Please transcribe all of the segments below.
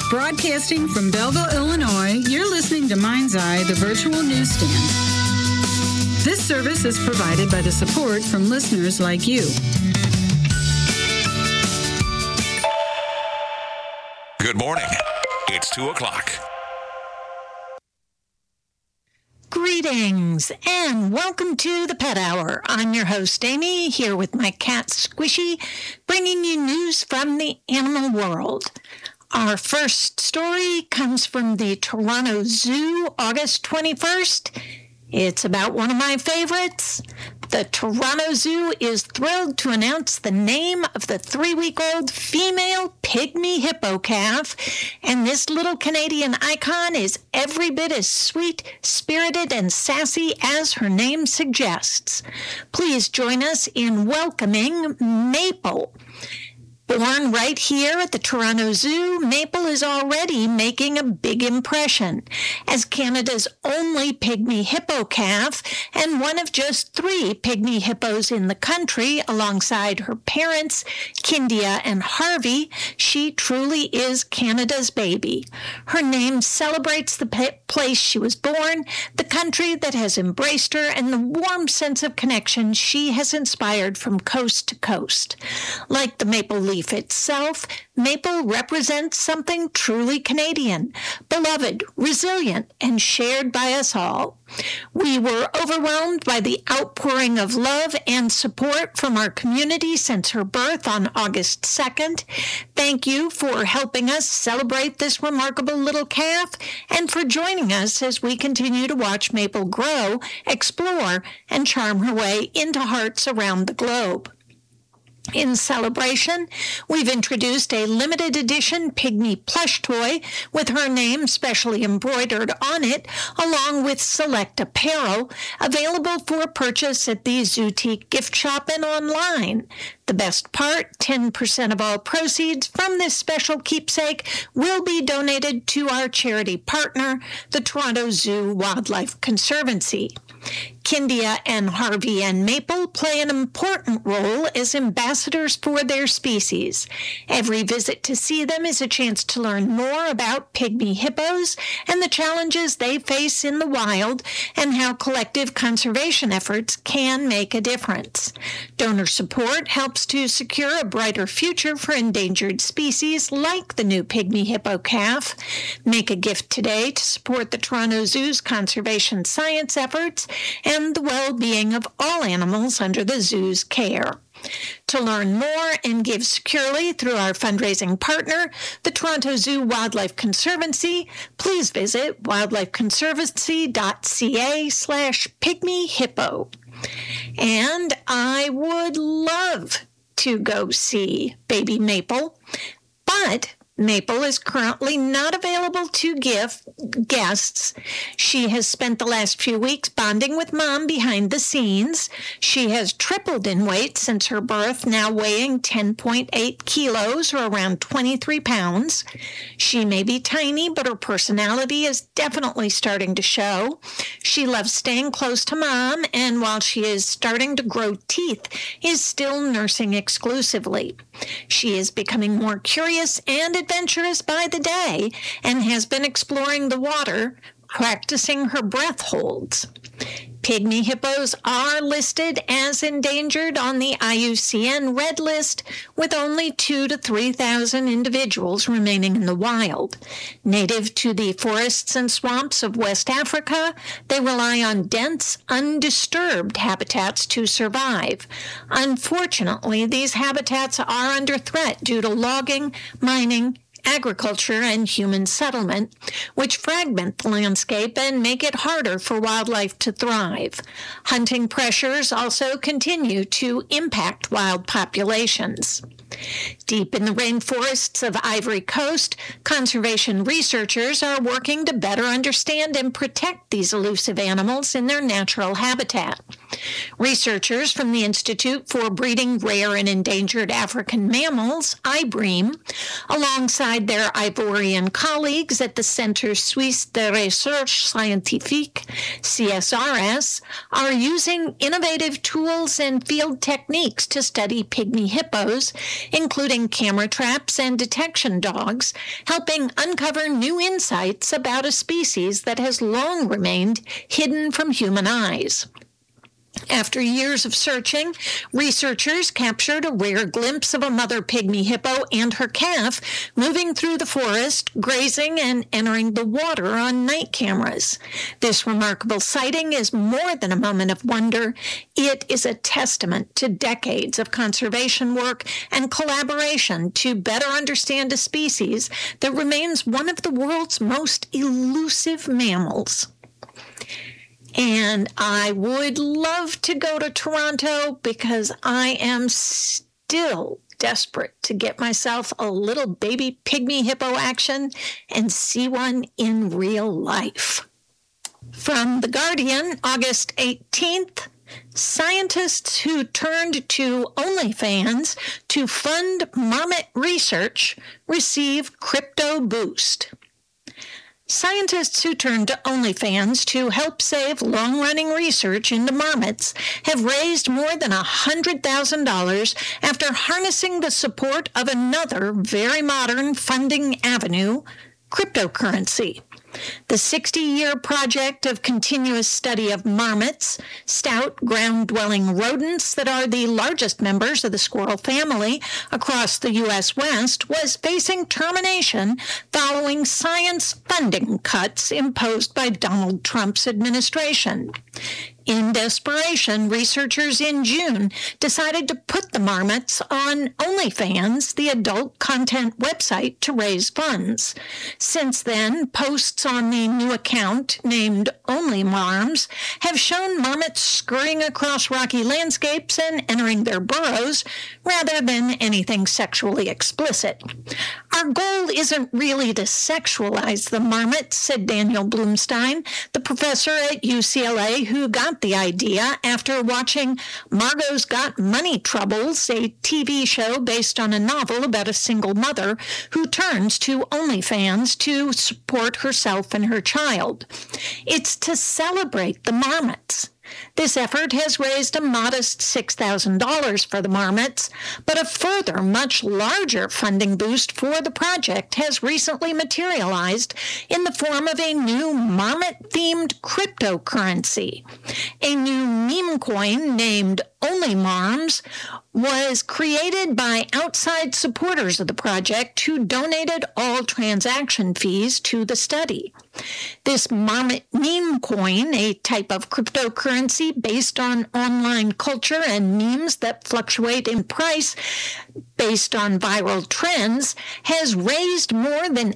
Broadcasting from Belleville, Illinois, you're listening to Mind's Eye, the virtual newsstand. This service is provided by the support from listeners like you. Good morning. It's 2 o'clock. Greetings and welcome to the Pet Hour. I'm your host, Amy, here with my cat, Squishy, bringing you news from the animal world. Our first story comes from the Toronto Zoo, August 21st. It's about one of my favorites. The Toronto Zoo is thrilled to announce the name of the 3-week-old female pygmy hippo calf, and this little Canadian icon is every bit as sweet, spirited, and sassy as her name suggests. Please join us in welcoming Maple. Born right here at the Toronto Zoo, Maple is already making a big impression. As Canada's only pygmy hippo calf and one of just 3 pygmy hippos in the country alongside her parents, Kindia and Harvey, she truly is Canada's baby. Her name celebrates the place she was born, the country that has embraced her, and the warm sense of connection she has inspired from coast to coast. Like the maple leaf itself, Maple represents something truly Canadian, beloved, resilient, and shared by us all. We were overwhelmed by the outpouring of love and support from our community since her birth on August 2nd. Thank you for helping us celebrate this remarkable little calf and for joining us as we continue to watch Maple grow, explore, and charm her way into hearts around the globe. In celebration, we've introduced a limited edition pygmy plush toy with her name specially embroidered on it, along with select apparel, available for purchase at the Zootique gift shop and online. The best part, 10% of all proceeds from this special keepsake will be donated to our charity partner, the Toronto Zoo Wildlife Conservancy. Kindia and Harvey and Maple play an important role as ambassadors for their species. Every visit to see them is a chance to learn more about pygmy hippos and the challenges they face in the wild and how collective conservation efforts can make a difference. Donor support helps to secure a brighter future for endangered species like the new pygmy hippo calf. Make a gift today to support the Toronto Zoo's conservation science efforts and the well-being of all animals under the zoo's care. To learn more and give securely through our fundraising partner, the Toronto Zoo Wildlife Conservancy, please visit wildlifeconservancy.ca/pygmy hippo. And I would love to go see baby Maple, but Maple is currently not available to give guests. She has spent the last few weeks bonding with Mom behind the scenes. She has tripled in weight since her birth, now weighing 10.8 kilos or around 23 pounds. She may be tiny, but her personality is definitely starting to show. She loves staying close to Mom, and while she is starting to grow teeth, is still nursing exclusively. She is becoming more curious and adventurous by the day and has been exploring the water, practicing her breath holds. Pygmy hippos are listed as endangered on the IUCN Red List, with only 2,000 to 3,000 individuals remaining in the wild. Native to the forests and swamps of West Africa, they rely on dense, undisturbed habitats to survive. Unfortunately, these habitats are under threat due to logging, mining, agriculture, and human settlement, which fragment the landscape and make it harder for wildlife to thrive. Hunting pressures also continue to impact wild populations. Deep in the rainforests of Ivory Coast, conservation researchers are working to better understand and protect these elusive animals in their natural habitat. Researchers from the Institute for Breeding Rare and Endangered African Mammals, IBREAM, alongside their Ivorian colleagues at the Centre Suisse de Recherche Scientifique, CSRS, are using innovative tools and field techniques to study pygmy hippos, including camera traps and detection dogs, helping uncover new insights about a species that has long remained hidden from human eyes. After years of searching, researchers captured a rare glimpse of a mother pygmy hippo and her calf moving through the forest, grazing and entering the water on night cameras. This remarkable sighting is more than a moment of wonder. It is a testament to decades of conservation work and collaboration to better understand a species that remains one of the world's most elusive mammals. And I would love to go to Toronto because I am still desperate to get myself a little baby pygmy hippo action and see one in real life. From The Guardian, August 18th, scientists who turned to OnlyFans to fund marmot research receive crypto boost. Scientists who turned to OnlyFans to help save long-running research into marmots have raised more than $100,000 after harnessing the support of another very modern funding avenue, cryptocurrency. The 60-year project of continuous study of marmots, stout ground-dwelling rodents that are the largest members of the squirrel family across the U.S. West, was facing termination following science funding cuts imposed by Donald Trump's administration. In desperation, researchers in June decided to put the marmots on OnlyFans, the adult content website, to raise funds. Since then, posts on the new account named OnlyMarms have shown marmots scurrying across rocky landscapes and entering their burrows rather than anything sexually explicit. Our goal isn't really to sexualize the marmots, said Daniel Blumstein, the professor at UCLA who got the idea after watching Margot's Got Money Troubles, a TV show based on a novel about a single mother who turns to OnlyFans to support herself and her child. It's to celebrate the marmots. This effort has raised a modest $6,000 for the marmots, but a further, much larger funding boost for the project has recently materialized in the form of a new marmot-themed cryptocurrency. A new meme coin named OnlyMarms was created by outside supporters of the project who donated all transaction fees to the study. This marmot meme coin, a type of cryptocurrency based on online culture and memes that fluctuate in price based on viral trends, has raised more than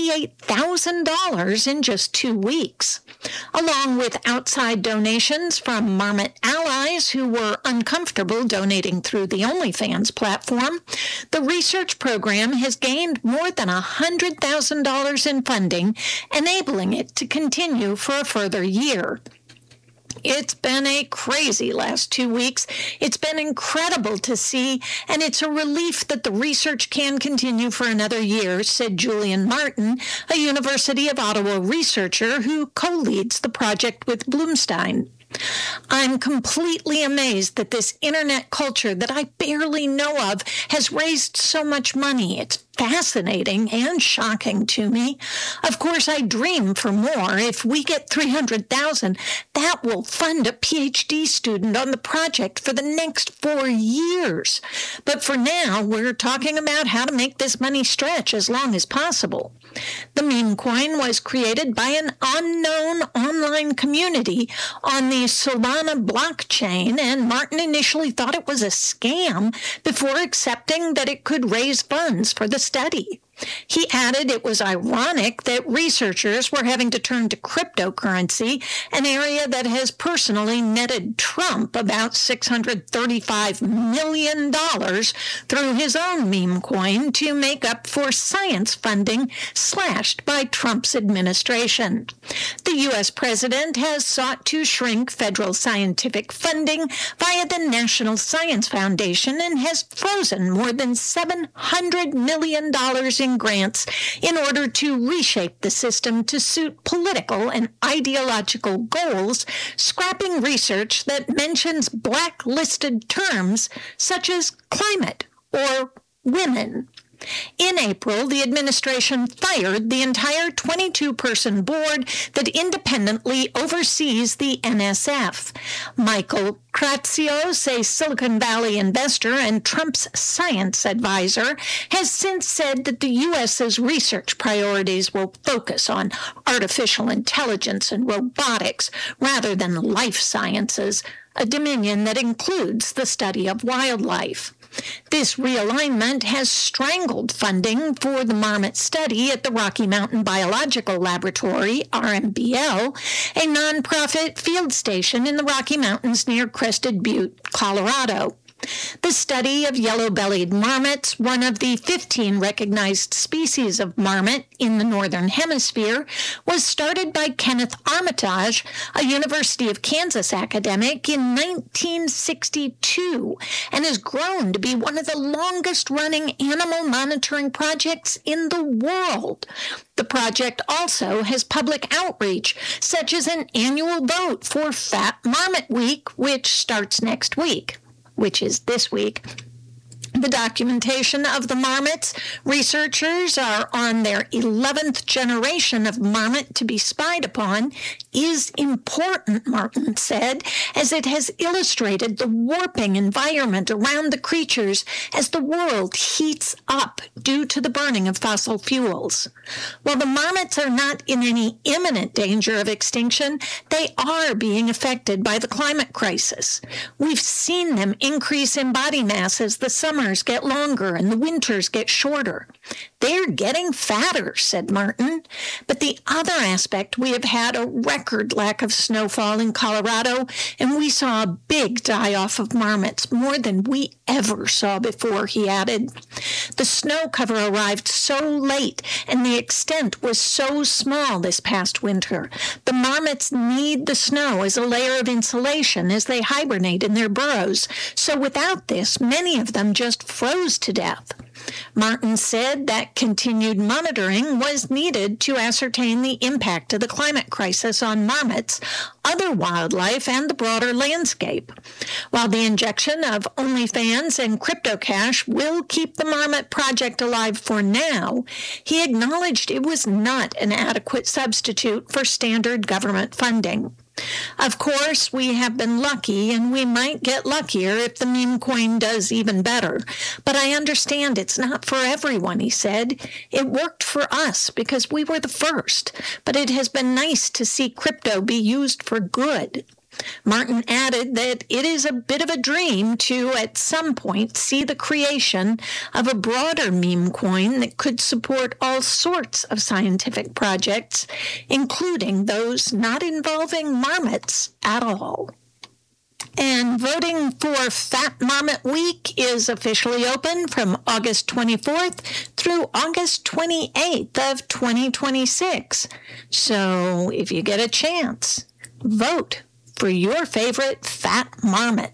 $88,000 in just 2 weeks. Along with outside donations from marmot allies who were uncomfortable donating through the OnlyFans platform, the research program has gained more than $100,000 in funding, enabling it to continue for a further year. It's been a crazy last 2 weeks. It's been incredible to see, and it's a relief that the research can continue for another year, said Julian Martin, a University of Ottawa researcher who co-leads the project with Blumstein. I'm completely amazed that this internet culture that I barely know of has raised so much money. It's fascinating and shocking to me. Of course, I dream for more. If we get $300,000, that will fund a PhD student on the project for the next 4 years. But for now, we're talking about how to make this money stretch as long as possible. The meme coin was created by an unknown online community on the Solana blockchain, and Martin initially thought it was a scam before accepting that it could raise funds for the study. He added it was ironic that researchers were having to turn to cryptocurrency, an area that has personally netted Trump about $635 million through his own meme coin to make up for science funding slashed by Trump's administration. The U.S. president has sought to shrink federal scientific funding via the National Science Foundation and has frozen more than $700 million in grants in order to reshape the system to suit political and ideological goals, scrapping research that mentions blacklisted terms such as climate or women. In April, the administration fired the entire 22-person board that independently oversees the NSF. Michael Kratsios, a Silicon Valley investor and Trump's science advisor, has since said that the U.S.'s research priorities will focus on artificial intelligence and robotics rather than life sciences, a dominion that includes the study of wildlife. This realignment has strangled funding for the marmot study at the Rocky Mountain Biological Laboratory, RMBL, a nonprofit field station in the Rocky Mountains near Crested Butte, Colorado. The study of yellow-bellied marmots, one of the 15 recognized species of marmot in the Northern Hemisphere, was started by Kenneth Armitage, a University of Kansas academic, in 1962 and has grown to be one of the longest-running animal monitoring projects in the world. The project also has public outreach, such as an annual vote for Fat Marmot Week, which starts next week, which is this week. The documentation of the marmots. Researchers are on their 11th generation of marmot to be spied upon, is important, Martin said, as it has illustrated the warping environment around the creatures as the world heats up due to the burning of fossil fuels. While the marmots are not in any imminent danger of extinction, they are being affected by the climate crisis. We've seen them increase in body mass as the summers get longer and the winters get shorter. They're getting fatter, said Martin. But the other aspect, we have had a record lack of snowfall in Colorado, and we saw a big die-off of marmots, more than we ever saw before, he added. The snow cover arrived so late, and the extent was so small this past winter. The marmots need the snow as a layer of insulation as they hibernate in their burrows, so without this, many of them just froze to death. Martin said that continued monitoring was needed to ascertain the impact of the climate crisis on marmots, other wildlife, and the broader landscape. While the injection of OnlyFans and CryptoCash will keep the Marmot Project alive for now, he acknowledged it was not an adequate substitute for standard government funding. Of course, we have been lucky, and we might get luckier if the meme coin does even better. But I understand it's not for everyone, he said. It worked for us because we were the first, but it has been nice to see crypto be used for good. Martin added that it is a bit of a dream to, at some point, see the creation of a broader meme coin that could support all sorts of scientific projects, including those not involving marmots at all. And voting for Fat Marmot Week is officially open from August 24th through August 28th of 2026. So if you get a chance, vote for your favorite fat marmot.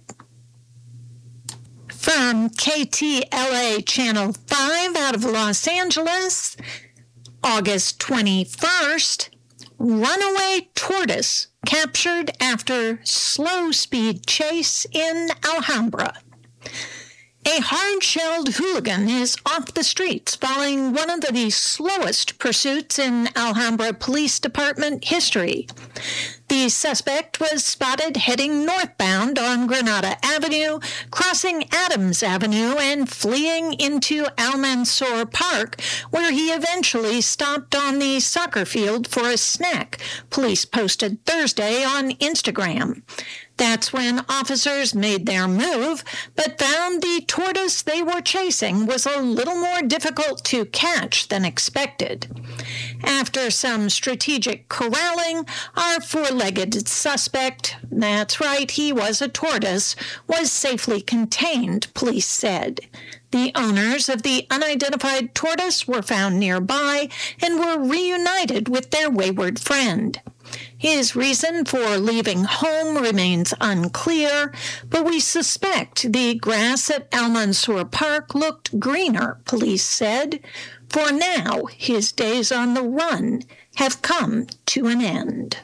From KTLA Channel 5 out of Los Angeles, August 21st, runaway tortoise captured after slow-speed chase in Alhambra. A hard-shelled hooligan is off the streets following one of the slowest pursuits in Alhambra Police Department history. The suspect was spotted heading northbound on Granada Avenue, crossing Adams Avenue, and fleeing into Al Mansour Park, where he eventually stopped on the soccer field for a snack, police posted Thursday on Instagram. That's when officers made their move, but found the tortoise they were chasing was a little more difficult to catch than expected. After some strategic corralling, our four-legged suspect, that's right, he was a tortoise, was safely contained, police said. The owners of the unidentified tortoise were found nearby and were reunited with their wayward friend. His reason for leaving home remains unclear, but we suspect the grass at Al Mansour Park looked greener, police said. For now, his days on the run have come to an end.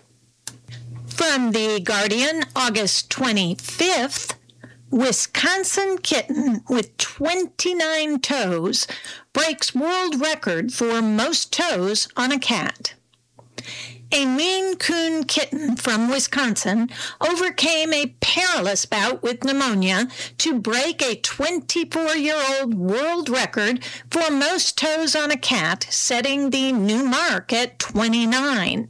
From The Guardian, August 25th, Wisconsin kitten with 29 toes breaks world record for most toes on a cat. A Maine Coon kitten from Wisconsin overcame a perilous bout with pneumonia to break a 24-year-old world record for most toes on a cat, setting the new mark at 29.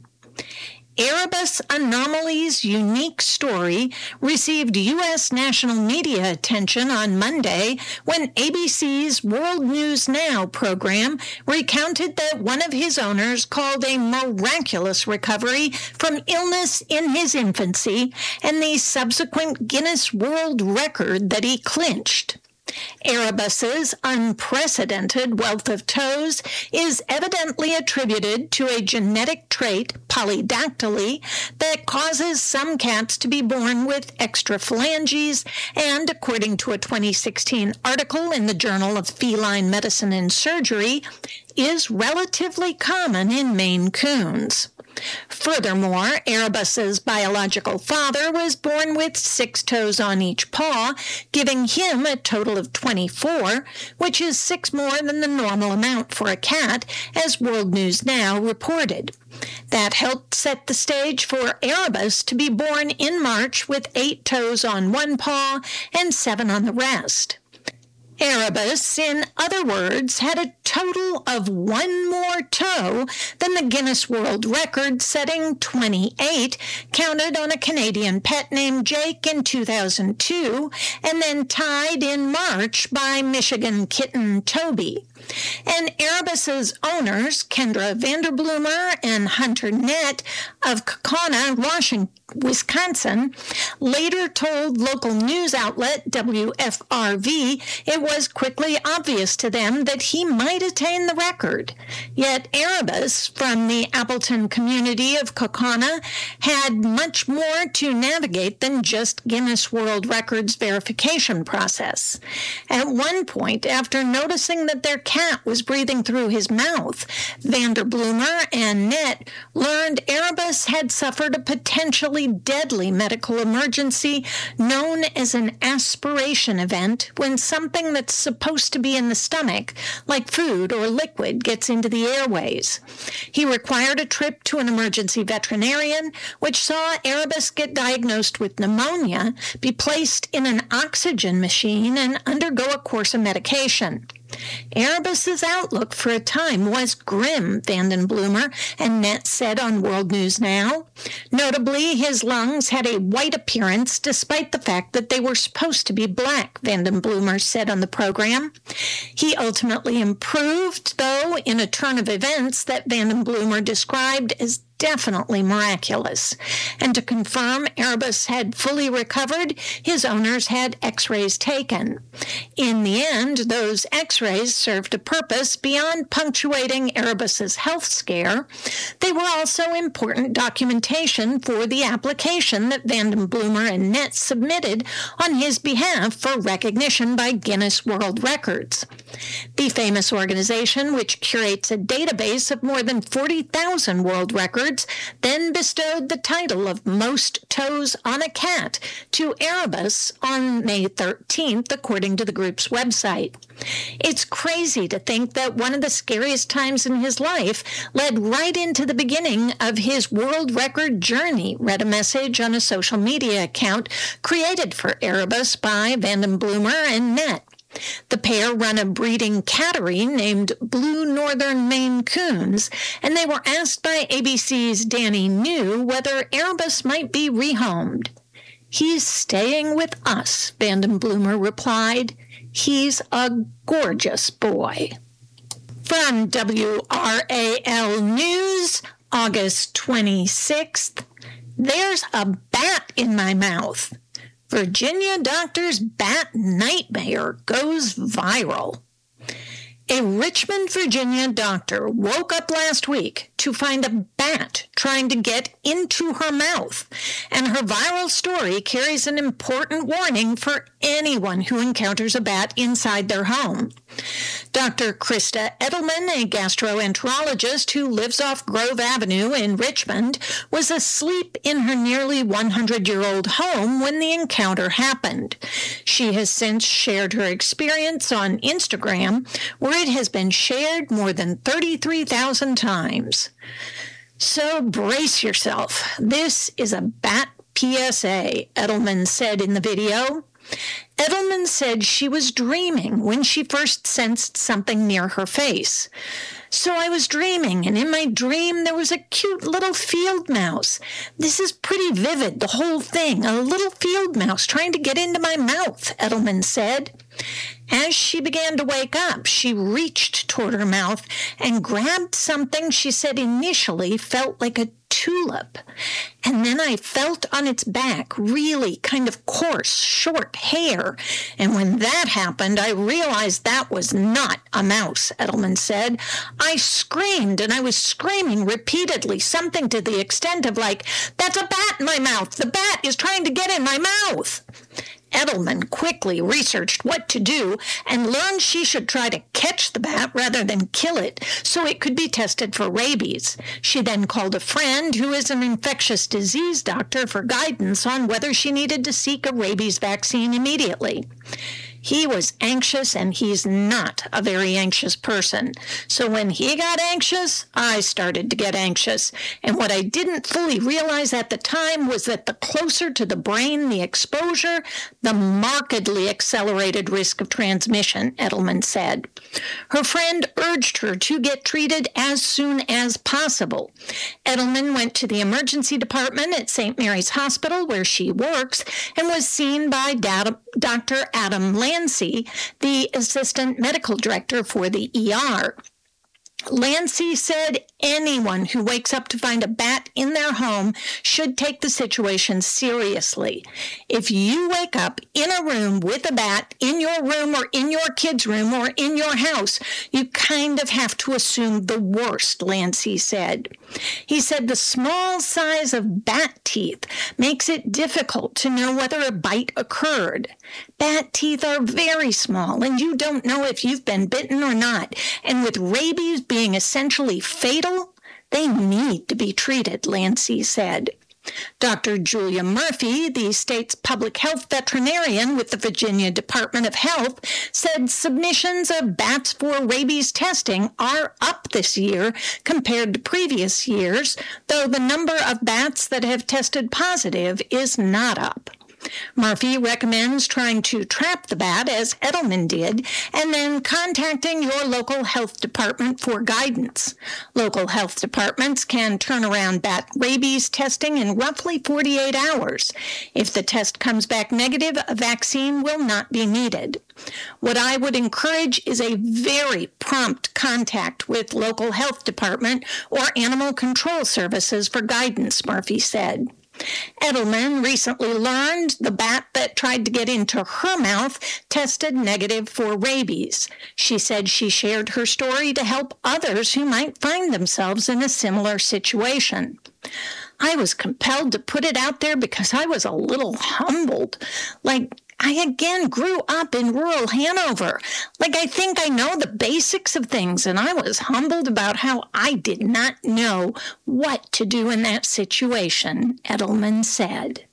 Erebus Anomaly's unique story received U.S. national media attention on Monday when ABC's World News Now program recounted that one of his owners called a miraculous recovery from illness in his infancy and the subsequent Guinness World Record that he clinched. Erebus's unprecedented wealth of toes is evidently attributed to a genetic trait, polydactyly, that causes some cats to be born with extra phalanges and, according to a 2016 article in the Journal of Feline Medicine and Surgery, is relatively common in Maine Coons. Furthermore, Erebus's biological father was born with 6 toes on each paw, giving him a total of 24, which is 6 more than the normal amount for a cat, as World News Now reported. That helped set the stage for Erebus to be born in March with 8 toes on one paw and 7 on the rest. Erebus, in other words, had a total of 1 more toe than the Guinness World Record, setting 28, counted on a Canadian pet named Jake in 2002, and then tied in March by Michigan kitten Toby. And Erebus's owners, Kendra Vanderbloemer and Hunter Nett of Kaukauna, Wisconsin, later told local news outlet WFRV it was quickly obvious to them that he might attain the record. Yet Erebus, from the Appleton community of Kaukauna, had much more to navigate than just Guinness World Records verification process. At one point, after noticing that their cat was breathing through his mouth, Vanderbloemer and Nett learned Erebus had suffered a potentially deadly medical emergency known as an aspiration event, when something that's supposed to be in the stomach, like food or liquid, gets into the airways. He required a trip to an emergency veterinarian, which saw Erebus get diagnosed with pneumonia, be placed in an oxygen machine, and undergo a course of medication. Erebus's outlook for a time was grim, Vandenbloemer and Nett said on World News Now. Notably, his lungs had a white appearance despite the fact that they were supposed to be black, Vandenbloemer said on the program. He ultimately improved, though, in a turn of events that Vandenbloemer described as definitely miraculous. And to confirm Erebus had fully recovered, his owners had x-rays taken. In the end, those x-rays served a purpose beyond punctuating Erebus's health scare. They were also important documentation for the application that Vandenbloemer and Nett submitted on his behalf for recognition by Guinness World Records. The famous organization, which curates a database of more than 40,000 world records, then bestowed the title of Most Toes on a Cat to Erebus on May 13th, according to the group's website. It's crazy to think that one of the scariest times in his life led right into the beginning of his world record journey, read a message on a social media account created for Erebus by Vandenbloemer and Nett. The pair run a breeding cattery named Blue Northern Maine Coons, and they were asked by ABC's Danny New whether Erebus might be rehomed. "He's staying with us," Vanden Bloomer replied. "He's a gorgeous boy." From WRAL News, August 26th, there's a bat in my mouth. Virginia doctor's bat nightmare goes viral. A Richmond, Virginia doctor woke up last week to find a bat trying to get into her mouth, and her viral story carries an important warning for anyone who encounters a bat inside their home. Dr. Krista Edelman, a gastroenterologist who lives off Grove Avenue in Richmond, was asleep in her nearly 100-year-old home when the encounter happened. She has since shared her experience on Instagram, where it has been shared more than 33,000 times. So brace yourself. This is a bat PSA, Edelman said in the video. Edelman said she was dreaming when she first sensed something near her face. "So I was dreaming, and in my dream there was a cute little field mouse. This is pretty vivid, the whole thing, a little field mouse trying to get into my mouth," Edelman said. As she began to wake up, she reached toward her mouth and grabbed something she said initially felt like a tulip. "And then I felt on its back really kind of coarse, short hair. And when that happened, I realized that was not a mouse," Edelman said. "I screamed, and I was screaming repeatedly, something to the extent of like, 'That's a bat in my mouth! The bat is trying to get in my mouth!'" Edelman quickly researched what to do and learned she should try to catch the bat rather than kill it so it could be tested for rabies. She then called a friend who is an infectious disease doctor for guidance on whether she needed to seek a rabies vaccine immediately. He was anxious, and he's not a very anxious person. So when he got anxious, I started to get anxious. And what I didn't fully realize at the time was that the closer to the brain the exposure, the markedly accelerated risk of transmission," Edelman said. Her friend urged her to get treated as soon as possible. Edelman went to the emergency department at St. Mary's Hospital, where she works, and was seen by Dr. Adam Lancy, the assistant medical director for the ER. Lancy said anyone who wakes up to find a bat in their home should take the situation seriously. If you wake up in a room with a bat in your room or in your kid's room or in your house, you kind of have to assume the worst, Lancy said. He said the small size of bat teeth makes it difficult to know whether a bite occurred. Bat teeth are very small, and you don't know if you've been bitten or not. And with rabies being essentially fatal, they need to be treated, Lancy said. Dr. Julia Murphy, the state's public health veterinarian with the Virginia Department of Health, said submissions of bats for rabies testing are up this year compared to previous years, though the number of bats that have tested positive is not up. Murphy recommends trying to trap the bat, as Edelman did, and then contacting your local health department for guidance. Local health departments can turn around bat rabies testing in roughly 48 hours. If the test comes back negative, a vaccine will not be needed. What I would encourage is a very prompt contact with local health department or animal control services for guidance, Murphy said. Edelman recently learned the bat that tried to get into her mouth tested negative for rabies. She said she shared her story to help others who might find themselves in a similar situation. I was compelled to put it out there because I was a little humbled. I again grew up in rural Hanover. I think I know the basics of things, and I was humbled about how I did not know what to do in that situation, Edelman said.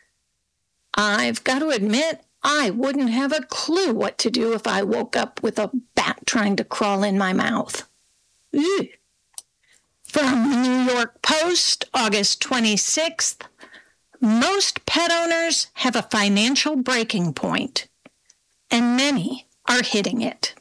I've got to admit, I wouldn't have a clue what to do if I woke up with a bat trying to crawl in my mouth. Ew. From the New York Post, August 26th, most pet owners have a financial breaking point, and many are hitting it.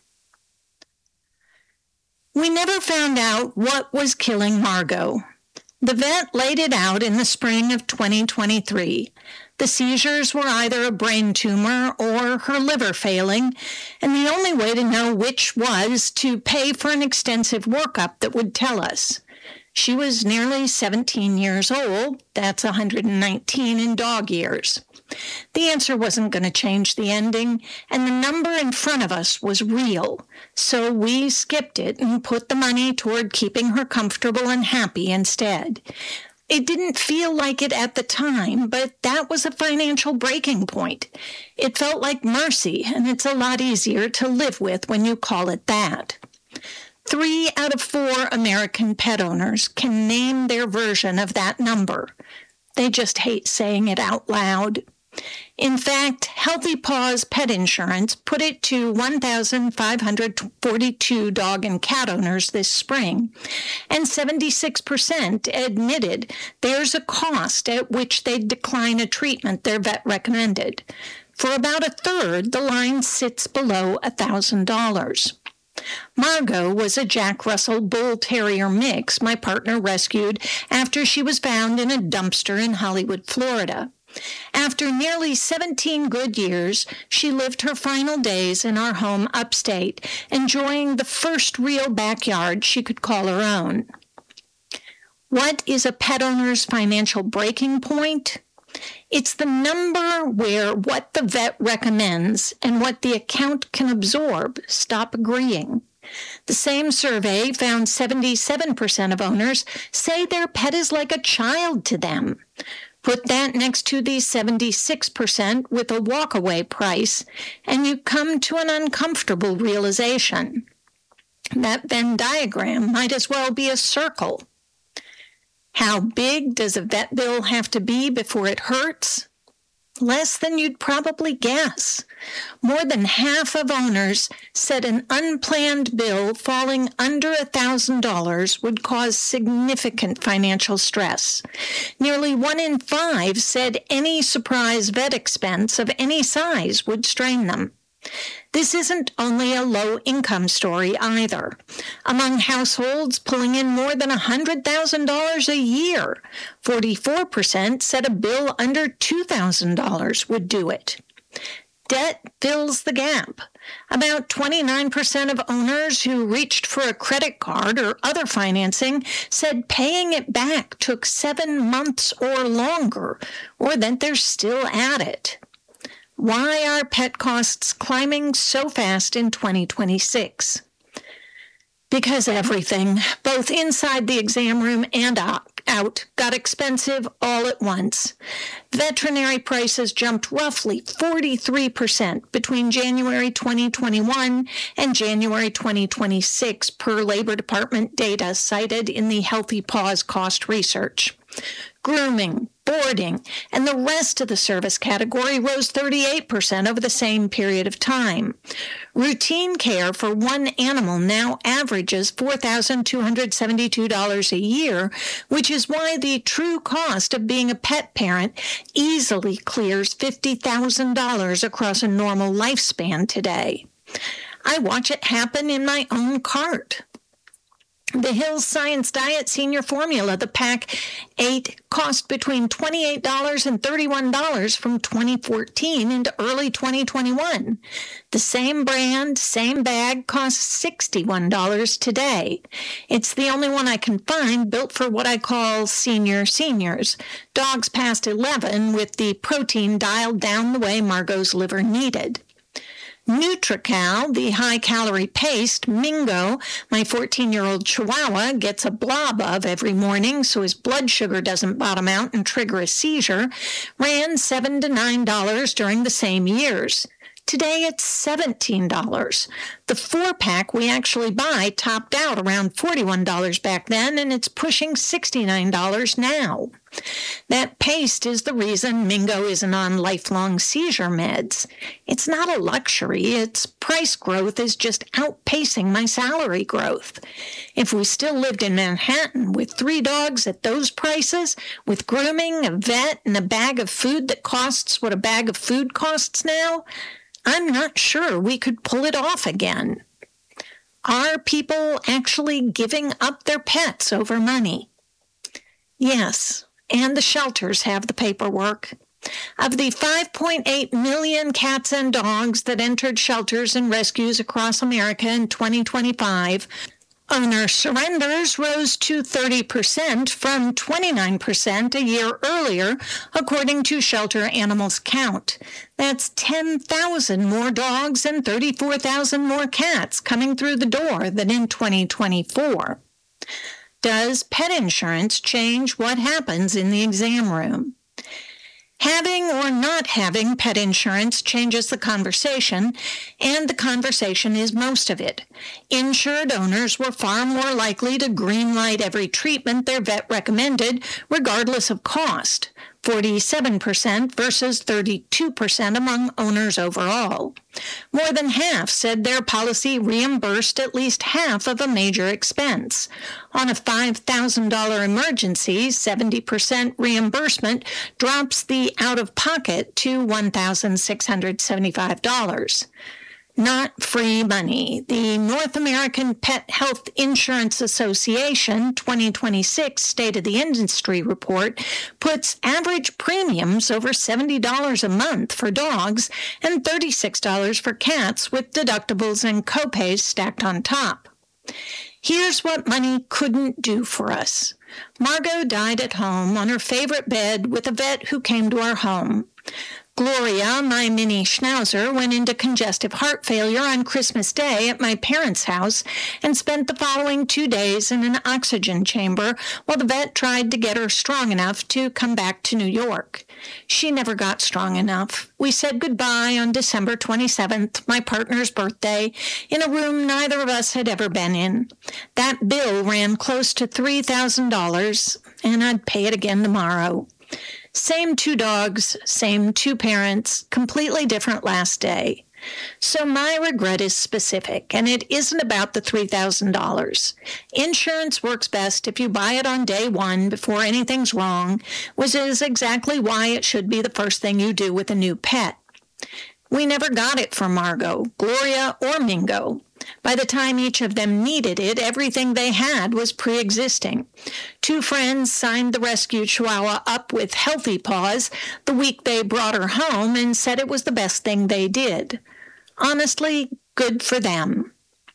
We never found out what was killing Margot. The vet laid it out in the spring of 2023. The seizures were either a brain tumor or her liver failing, and the only way to know which was to pay for an extensive workup that would tell us. She was nearly 17 years old. That's 119 in dog years. The answer wasn't going to change the ending, and the number in front of us was real. So we skipped it and put the money toward keeping her comfortable and happy instead. It didn't feel like it at the time, but that was a financial breaking point. It felt like mercy, and it's a lot easier to live with when you call it that. 3 out of 4 American pet owners can name their version of that number. They just hate saying it out loud. In fact, Healthy Paws Pet Insurance put it to 1,542 dog and cat owners this spring, and 76% admitted there's a cost at which they'd decline a treatment their vet recommended. For about a third, the line sits below $1,000. Margot was a Jack Russell Bull Terrier mix my partner rescued after she was found in a dumpster in Hollywood, Florida. After nearly 17 good years, she lived her final days in our home upstate, enjoying the first real backyard she could call her own. What is a pet owner's financial breaking point? It's the number where what the vet recommends and what the account can absorb stop agreeing. The same survey found 77% of owners say their pet is like a child to them. Put that next to the 76% with a walkaway price, and you come to an uncomfortable realization. That Venn diagram might as well be a circle. How big does a vet bill have to be before it hurts? Less than you'd probably guess. More than half of owners said an unplanned bill falling under $1,000 would cause significant financial stress. Nearly 1 in 5 said any surprise vet expense of any size would strain them. This isn't only a low-income story either. Among households pulling in more than $100,000 a year, 44% said a bill under $2,000 would do it. Debt fills the gap. About 29% of owners who reached for a credit card or other financing said paying it back took 7 months or longer, or that they're still at it. Why are pet costs climbing so fast in 2026? Because everything, both inside the exam room and out, got expensive all at once. Veterinary prices jumped roughly 43% between January 2021 and January 2026 per Labor Department data cited in the Healthy Paws cost research. Grooming, boarding, and the rest of the service category rose 38% over the same period of time. Routine care for one animal now averages $4,272 a year, which is why the true cost of being a pet parent easily clears $50,000 across a normal lifespan today. I watch it happen in my own cart. The Hills Science Diet Senior Formula, the Pack 8, cost between $28 and $31 from 2014 into early 2021. The same brand, same bag costs $61 today. It's the only one I can find built for what I call seniors, dogs past 11 with the protein dialed down the way Margot's liver needed. NutriCal, the high-calorie paste Mingo, my 14-year-old Chihuahua, gets a blob of every morning so his blood sugar doesn't bottom out and trigger a seizure, ran $7 to $9 during the same years. Today it's $17. The 4-pack we actually buy topped out around $41 back then, and it's pushing $69 now. That paste is the reason Mingo isn't on lifelong seizure meds. It's not a luxury. Its price growth is just outpacing my salary growth. If we still lived in Manhattan with 3 dogs at those prices, with grooming, a vet, and a bag of food that costs what a bag of food costs now, I'm not sure we could pull it off again. Are people actually giving up their pets over money? Yes, and the shelters have the paperwork. Of the 5.8 million cats and dogs that entered shelters and rescues across America in 2025, owner surrenders rose to 30% from 29% a year earlier, according to Shelter Animals Count. That's 10,000 more dogs and 34,000 more cats coming through the door than in 2024. Does pet insurance change what happens in the exam room? Having or not having pet insurance changes the conversation, and the conversation is most of it. Insured owners were far more likely to greenlight every treatment their vet recommended, regardless of cost, 47% versus 32% among owners overall. More than half said their policy reimbursed at least half of a major expense. On a $5,000 emergency, 70% reimbursement drops the out-of-pocket to $1,675. Not free money. The North American Pet Health Insurance Association 2026 State of the Industry report puts average premiums over $70 a month for dogs and $36 for cats, with deductibles and copays stacked on top. Here's what money couldn't do for us. Margot died at home on her favorite bed with a vet who came to our home. Gloria, my mini schnauzer, went into congestive heart failure on Christmas Day at my parents' house and spent the following 2 days in an oxygen chamber while the vet tried to get her strong enough to come back to New York. She never got strong enough. We said goodbye on December 27th, my partner's birthday, in a room neither of us had ever been in. That bill ran close to $3,000, and I'd pay it again tomorrow. Same 2 dogs, same 2 parents, completely different last day. So my regret is specific, and it isn't about the $3,000. Insurance works best if you buy it on day one before anything's wrong, which is exactly why it should be the first thing you do with a new pet. We never got it for Margot, Gloria, or Mingo. By the time each of them needed it, everything they had was pre-existing. 2 friends signed the rescue Chihuahua up with Healthy Paws the week they brought her home and said it was the best thing they did. Honestly, good for them.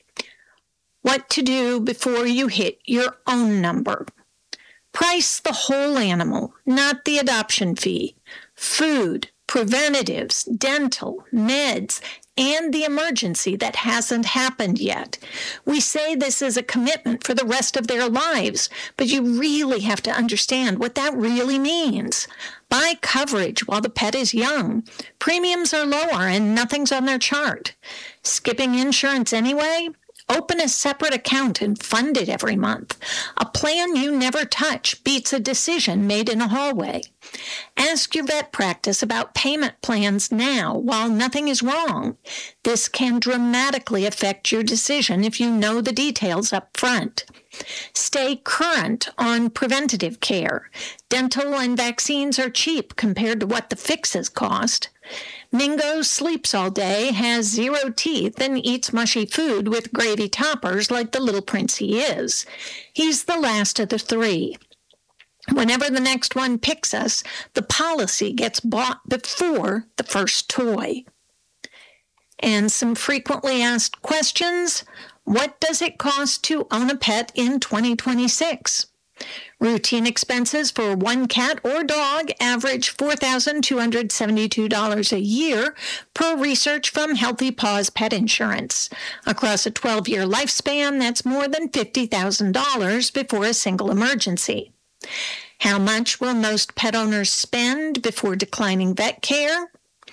What to do before you hit your own number. Price the whole animal, not the adoption fee. Food, preventatives, dental, meds, and the emergency that hasn't happened yet. We say this is a commitment for the rest of their lives, but you really have to understand what that really means. Buy coverage while the pet is young. Premiums are lower and nothing's on their chart. Skipping insurance anyway? Open a separate account and fund it every month. A plan you never touch beats a decision made in a hallway. Ask your vet practice about payment plans now while nothing is wrong. This can dramatically affect your decision if you know the details up front. Stay current on preventative care. Dental and vaccines are cheap compared to what the fixes cost. Mingo sleeps all day, has 0 teeth, and eats mushy food with gravy toppers like the little prince he is. He's the last of the 3. Whenever the next one picks us, the policy gets bought before the first toy. And some frequently asked questions. What does it cost to own a pet in 2026? Routine expenses for 1 cat or dog average $4,272 a year per research from Healthy Paws Pet Insurance. Across a 12-year lifespan, that's more than $50,000 before a single emergency. How much will most pet owners spend before declining vet care?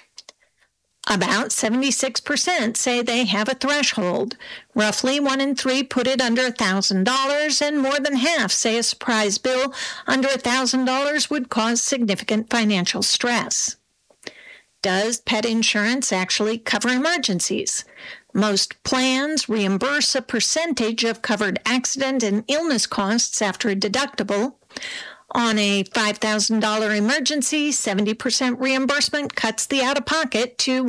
About 76% say they have a threshold. Roughly 1 in 3 put it under $1,000, and more than half say a surprise bill under $1,000 would cause significant financial stress. Does pet insurance actually cover emergencies? Most plans reimburse a percentage of covered accident and illness costs after a deductible. On a $5,000 emergency, 70% reimbursement cuts the out-of-pocket to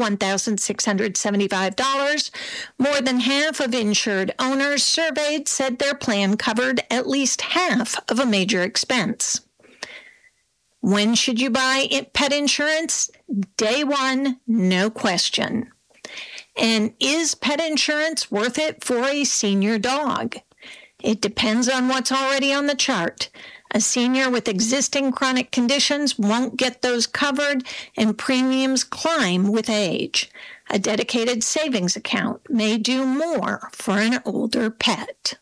$1,675. More than half of insured owners surveyed said their plan covered at least half of a major expense. When should you buy pet insurance? Day one, no question. And is pet insurance worth it for a senior dog? It depends on what's already on the chart. A senior with existing chronic conditions won't get those covered, and premiums climb with age. A dedicated savings account may do more for an older pet.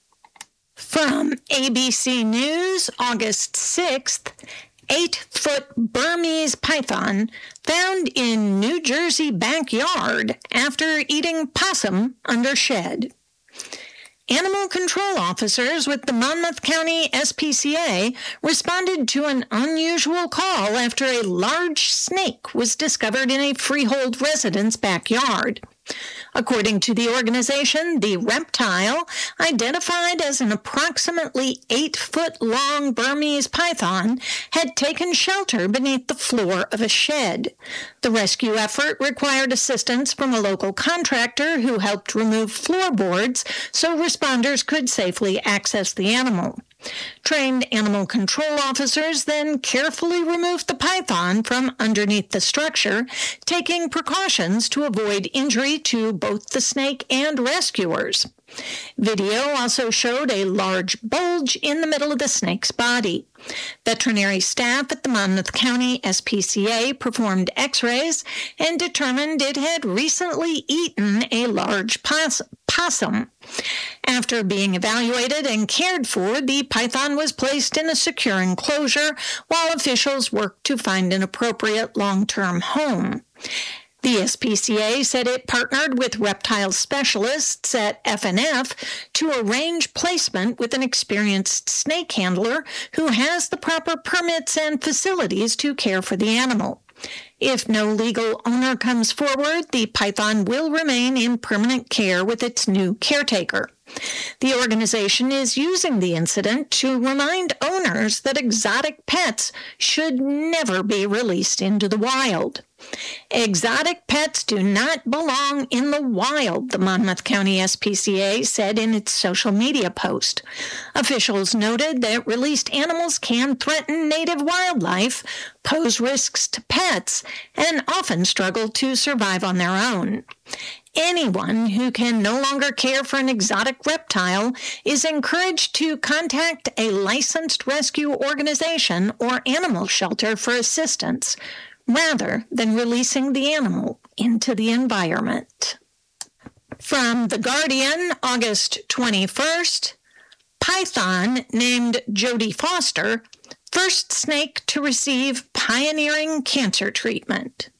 From ABC News, August 6th, 8-foot Burmese python found in New Jersey backyard after eating possum under shed. Animal control officers with the Monmouth County SPCA responded to an unusual call after a large snake was discovered in a freehold resident's backyard. According to the organization, the reptile, identified as an approximately 8-foot-long Burmese python, had taken shelter beneath the floor of a shed. The rescue effort required assistance from a local contractor who helped remove floorboards so responders could safely access the animal. Trained animal control officers then carefully removed the python from underneath the structure, taking precautions to avoid injury to both the snake and rescuers. Video also showed a large bulge in the middle of the snake's body. Veterinary staff at the Monmouth County SPCA performed x-rays and determined it had recently eaten a large possum. After being evaluated and cared for, the python was placed in a secure enclosure while officials worked to find an appropriate long-term home. The SPCA said it partnered with reptile specialists at FNF to arrange placement with an experienced snake handler who has the proper permits and facilities to care for the animal. If no legal owner comes forward, the python will remain in permanent care with its new caretaker. The organization is using the incident to remind owners that exotic pets should never be released into the wild. Exotic pets do not belong in the wild, the Monmouth County SPCA said in its social media post. Officials noted that released animals can threaten native wildlife, pose risks to pets, and often struggle to survive on their own. Anyone who can no longer care for an exotic reptile is encouraged to contact a licensed rescue organization or animal shelter for assistance, rather than releasing the animal into the environment. From The Guardian, August 21st, python named Jodie Foster, first snake to receive pioneering cancer treatment.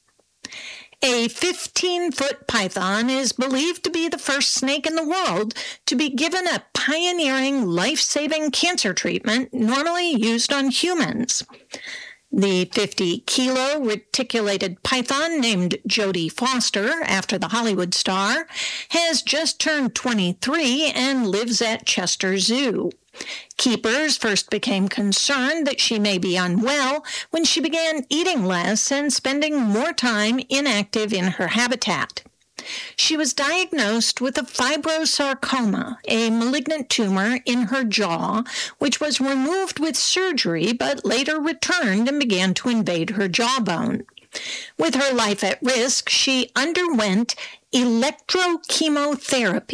A 15-foot python is believed to be the first snake in the world to be given a pioneering life-saving cancer treatment normally used on humans. The 50-kilo reticulated python named Jodie Foster, after the Hollywood star, has just turned 23 and lives at Chester Zoo. Keepers first became concerned that she may be unwell when she began eating less and spending more time inactive in her habitat. She was diagnosed with a fibrosarcoma, a malignant tumor in her jaw, which was removed with surgery but later returned and began to invade her jawbone. With her life at risk, she underwent electrochemotherapy,